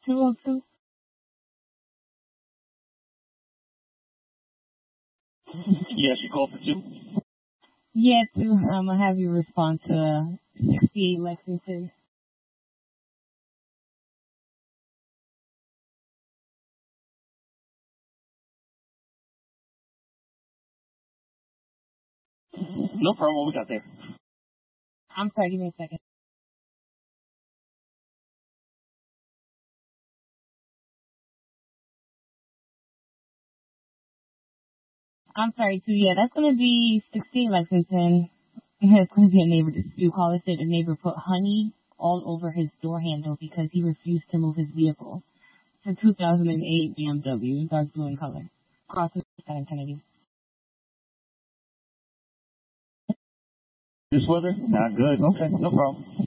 202? Yes, you called for 2? Yeah, 2. I'm going to have you respond to 68 Lexington. No problem. What we got there? I'm sorry, give me a second. I'm sorry, 2. Yeah, that's going to be 68 Lexington. It's going to be a neighbor dispute. Caller said the neighbor put honey all over his door handle because he refused to move his vehicle. It's a 2008 BMW, dark blue in color. Crossing Kennedy. This weather? Not good. Okay, no problem.